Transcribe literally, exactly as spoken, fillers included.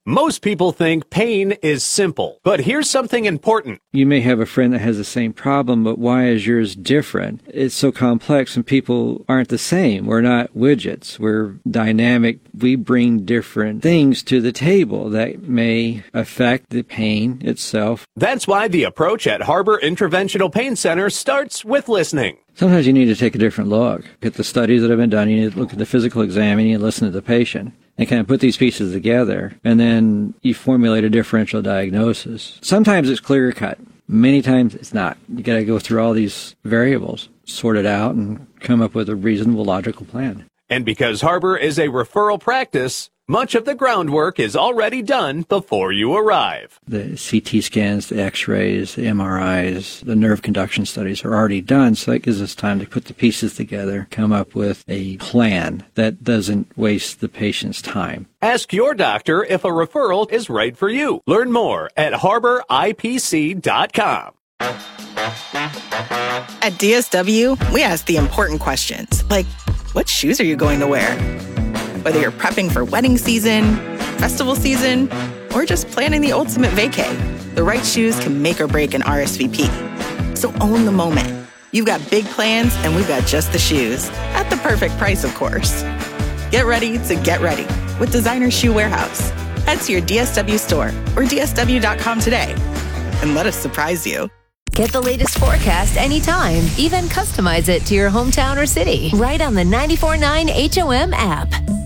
Most people think pain is simple, but here's something important. You may have a friend that has the same problem, but why is yours different? It's so complex and people aren't the same. We're not widgets. We're dynamic. We bring different things to the table that may affect the pain itself. That's why the approach at Harbor Interventional Pain Center starts with listening. Sometimes you need to take a different look at the studies that have been done. You need to look at the physical exam. You need to listen to the patient and kind of put these pieces together. And then you formulate a differential diagnosis. Sometimes it's clear cut. Many times it's not. You got to go through all these variables, sort it out, and come up with a reasonable, logical plan. And because Harbor is a referral practice, much of the groundwork is already done before you arrive. The C T scans, the X-rays, the M R Is, the nerve conduction studies are already done, so that gives us time to put the pieces together, come up with a plan that doesn't waste the patient's time. Ask your doctor if a referral is right for you. Learn more at harbor I P C dot com. At D S W, we ask the important questions, like, what shoes are you going to wear? Whether you're prepping for wedding season, festival season, or just planning the ultimate vacay, the right shoes can make or break an R S V P. So own the moment. You've got big plans, and we've got just the shoes. At the perfect price, of course. Get ready to get ready with Designer Shoe Warehouse. Head to your D S W store or D S W dot com today and let us surprise you. Get the latest forecast anytime. Even customize it to your hometown or city. Right on the ninety-four point nine H O M app.